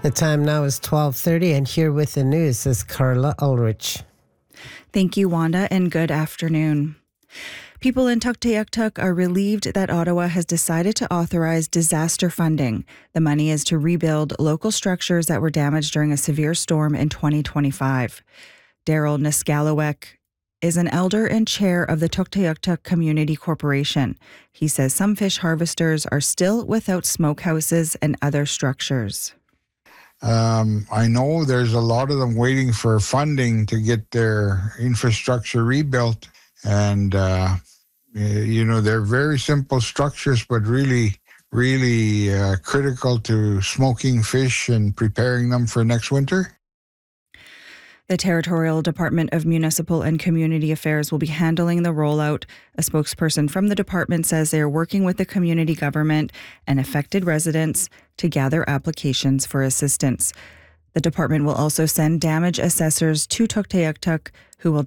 The time now is 12:30, and here with the news is Carla Ulrich. Thank you, Wanda, and good afternoon. People in Tuktoyaktuk are relieved that Ottawa has decided to authorize disaster funding. The money is to rebuild local structures that were damaged during a severe storm in 2025. Daryl Niskalawek is an elder and chair of the Tuktoyaktuk Community Corporation. He says some fish harvesters are still without smokehouses and other structures. I know there's a lot of them waiting for funding to get their infrastructure rebuilt. And, they're very simple structures, but really critical to smoking fish and preparing them for next winter. The Territorial Department of Municipal and Community Affairs will be handling the rollout. A spokesperson from the department says they are working with the community government and affected residents to gather applications for assistance. The department will also send damage assessors to Tuktoyaktuk who will